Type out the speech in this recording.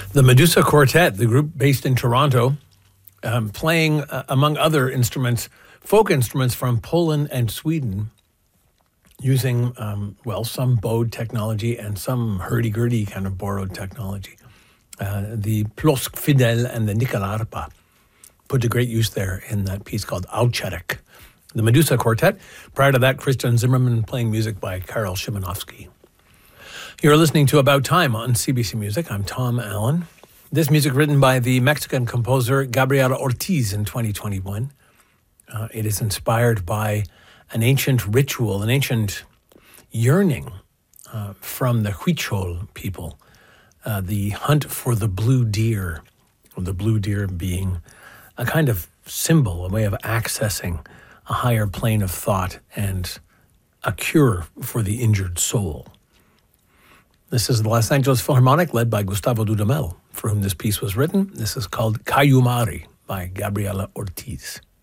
The Medusa Quartet, the group based in Toronto, playing, among other instruments, folk instruments from Poland and Sweden, using, some bowed technology and some hurdy-gurdy kind of borrowed technology. The plosk fidel and the nickelarpa put to great use there in that piece called Aucherek. The Medusa Quartet. Prior to that, Christian Zimmerman playing music by Karol Szymanowski. You're listening to About Time on CBC Music. I'm Tom Allen. This music written by the Mexican composer Gabriela Ortiz in 2021. It is inspired by an ancient ritual, an ancient yearning from the Huichol people, the hunt for the blue deer, the blue deer being a kind of symbol, a way of accessing a higher plane of thought and a cure for the injured soul. This is the Los Angeles Philharmonic, led by Gustavo Dudamel, for whom this piece was written. This is called Cayumari by Gabriela Ortiz.